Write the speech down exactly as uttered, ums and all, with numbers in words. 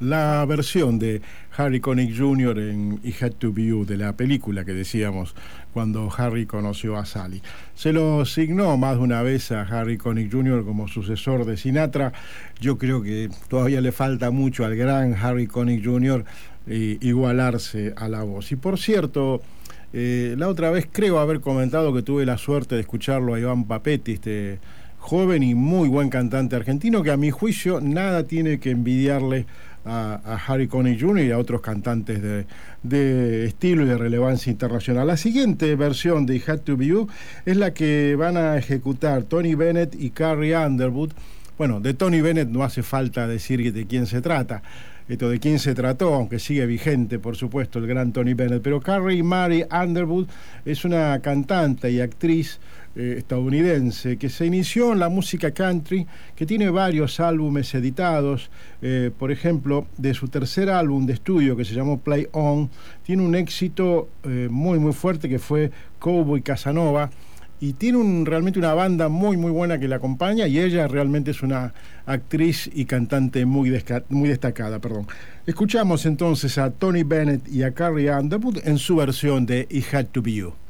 la versión de Harry Connick junior en It Had to Be You, de la película que decíamos cuando Harry conoció a Sally. Se lo signó más de una vez a Harry Connick junior como sucesor de Sinatra. Yo creo que todavía le falta mucho al gran Harry Connick junior eh, igualarse a la voz. Y por cierto, eh, la otra vez creo haber comentado que tuve la suerte de escucharlo a Iván Papetti, este joven y muy buen cantante argentino, que a mi juicio nada tiene que envidiarle a, a Harry Connick junior y a otros cantantes de, de estilo y de relevancia internacional. La siguiente versión de It Had to Be You es la que van a ejecutar Tony Bennett y Carrie Underwood. Bueno, de Tony Bennett no hace falta decir de quién se trata, esto de quién se trató, aunque sigue vigente, por supuesto, el gran Tony Bennett, pero Carrie Mary Underwood es una cantante y actriz eh, estadounidense que se inició en la música country, que tiene varios álbumes editados. Eh, por ejemplo, de su tercer álbum de estudio, que se llamó Play On, tiene un éxito eh, muy muy fuerte que fue Cowboy Casanova, y tiene un, realmente una banda muy muy buena que la acompaña, y ella realmente es una actriz y cantante muy, desca- muy destacada. Perdón. Escuchamos entonces a Tony Bennett y a Carrie Underwood en su versión de It Had to Be You.